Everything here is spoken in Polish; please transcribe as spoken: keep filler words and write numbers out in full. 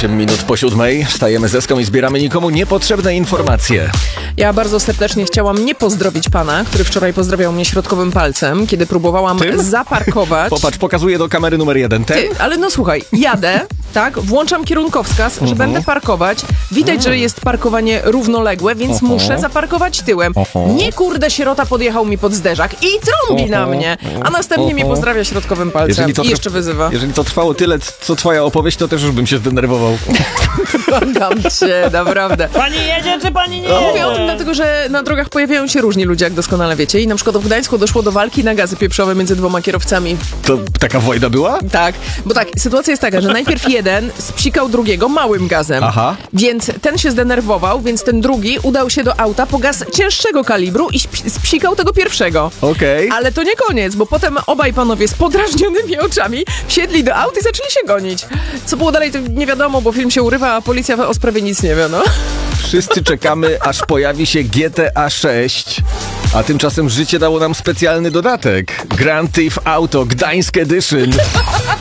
osiem minut po siódmej. Wstajemy z Eską i zbieramy nikomu niepotrzebne informacje. Ja bardzo serdecznie chciałam nie pozdrowić pana, który wczoraj pozdrawiał mnie środkowym palcem, kiedy próbowałam Tym? zaparkować. Popatrz, pokazuję do kamery numer jeden. Ten? Ty, ale no słuchaj, jadę, tak, włączam kierunkowskaz, że Uh-huh. będę parkować. Widać, że jest parkowanie równoległe, więc Uh-huh. muszę zaparkować tyłem. Uh-huh. Nie kurde, sierota podjechał mi pod zderzak i trąbi na Uh-huh. mnie, a następnie mnie Uh-huh. pozdrawia środkowym palcem Jeżeli to i trwa- jeszcze wyzywa. Jeżeli to trwało tyle, co twoja opowieść, to też już bym się zdenerwował. Błagam cię, naprawdę. Pani jedzie, czy pani nie No, jedzie? mówię o tym dlatego, że na drogach pojawiają się różni ludzie, jak doskonale wiecie. I na przykład w Gdańsku doszło do walki na gazy pieprzowe między dwoma kierowcami. To taka wojna była? Tak, bo tak, sytuacja jest taka, że najpierw jeden spsikał drugiego małym gazem. Aha. Więc ten się zdenerwował, więc ten drugi udał się do auta po gaz cięższego kalibru i sp- spsikał tego pierwszego. Okej. Ale to nie koniec, bo potem obaj panowie z podrażnionymi oczami wsiedli do aut i zaczęli się gonić. Co było dalej, to nie wiadomo, bo film się urywa, a policja o sprawie nic nie wie, no. Wszyscy czekamy, aż pojawi się G T A sześć. A tymczasem życie dało nam specjalny dodatek. Grand Theft Auto Gdańsk Edition.